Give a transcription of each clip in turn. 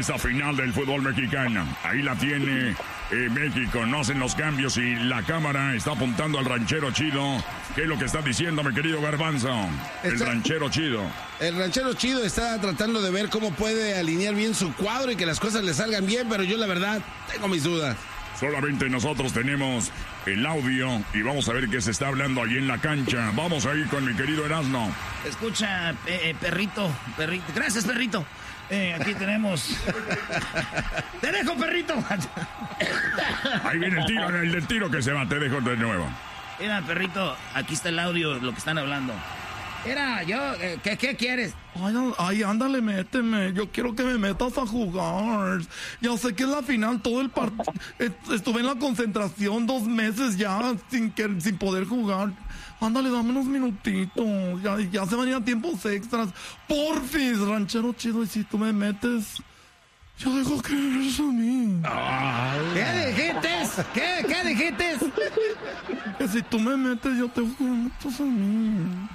esta final del fútbol mexicano. Ahí la tiene México, no hacen los cambios y la cámara está apuntando al ranchero chido. ¿Qué es lo que está diciendo, mi querido Garbanzo? El ranchero chido. El ranchero chido está tratando de ver cómo puede alinear bien su cuadro y que las cosas le salgan bien, pero yo la verdad tengo mis dudas. Solamente nosotros tenemos el audio y vamos a ver qué se está hablando ahí en la cancha. Vamos ahí con mi querido Erasmo. Escucha, perrito. Gracias, perrito. Aquí tenemos... ¡Te dejo, perrito! Ahí viene el tiro que se va, te dejo de nuevo. Mira, perrito, aquí está el audio, lo que están hablando. Mira, yo, ¿qué quieres? Ay, ándale, méteme. Yo quiero que me metas a jugar. Ya sé que es la final, todo el partido. Estuve en la concentración 2 meses ya sin poder jugar. Ándale, dame unos minutitos. Ya se van a ir a tiempos extras. Porfis, ranchero chido, y si tú me metes, yo dejo que eres a mí. ¿Qué dijiste? ¿Qué dijiste? Que si tú me metes, yo te dejo que me metas a mí.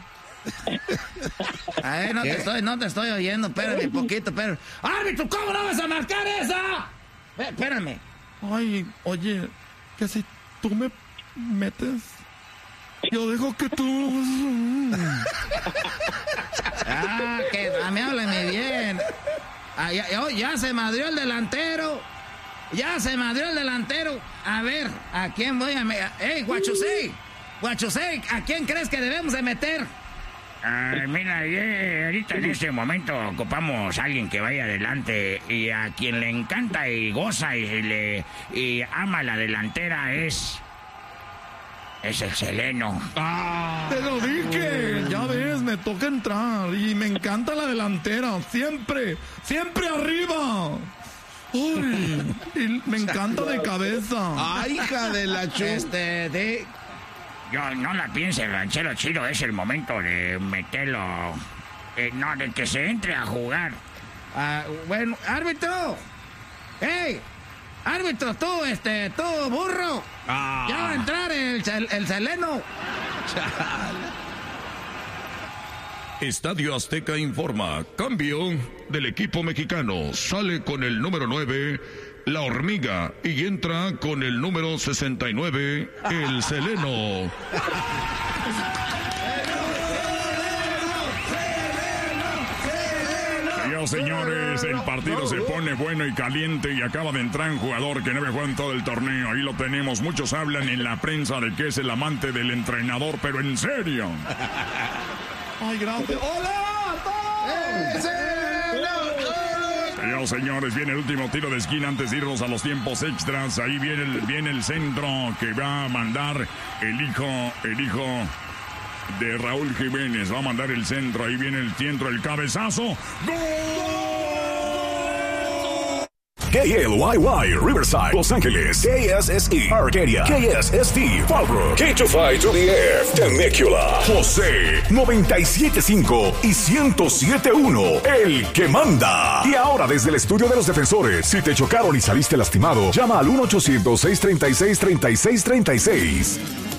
A ver, no te estoy oyendo, espérame poquito, espérame. ¡Árbitro, cómo no vas a marcar esa! Espérame. Ay, oye, que si tú me metes, yo dejo que tú... Que me háblame bien. Ya se madrió el delantero. A ver, ¿a quién voy a meter? ¡Ey, Guachusei! ¿A quién crees que debemos de meter? Mira, ahorita en este momento ocupamos a alguien que vaya adelante y a quien le encanta y goza y ama la delantera es el Seleno. Te lo dije, ya ves, me toca entrar y me encanta la delantera, siempre arriba. Uy, y me encanta de cabeza. ¡Ay, hija de la Yo no la piense, ranchero chido, es el momento de meterlo. De que se entre a jugar. Bueno, árbitro. ¡Ey! Árbitro, tú burro. Ya va a entrar el Seleno. Estadio Azteca informa. Cambio del equipo mexicano. Sale con el número 9, La Hormiga, y entra con el número 69, el Seleno. Señores, el partido se pone bueno y caliente y acaba de entrar un jugador que no había jugado en todo el torneo. Ahí lo tenemos. Muchos hablan en la prensa de que es el amante del entrenador, pero en serio. Ay, gracias. ¡Hola! Señores, viene el último tiro de esquina antes de irnos a los tiempos extras. Ahí viene el centro que va a mandar el hijo de Raúl Jiménez. Va a mandar el centro. Ahí viene el centro, el cabezazo. ¡Gol! KLYY, Riverside, Los Ángeles, KSSE, Arcadia, KSST, Fallbrook, K25 to the F, Temecula, José, 97.5 y 107.1, el que manda. Y ahora desde el estudio de los defensores, si te chocaron y saliste lastimado, llama al 1-800-636-3636.